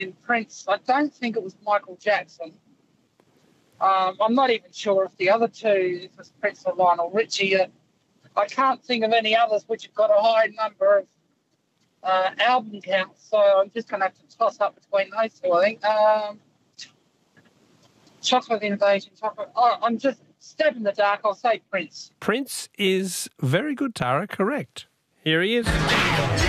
Prince. I don't think it was Michael Jackson. I'm not even sure if the other two, if it was Prince or Lionel Richie. I can't think of any others which have got a high number of album counts, so I'm just going to have to toss up between those two, I think. Chocolate Invasion, I'm just stab in the dark. I'll say Prince. Prince is very good, Tara. Correct. Here he is.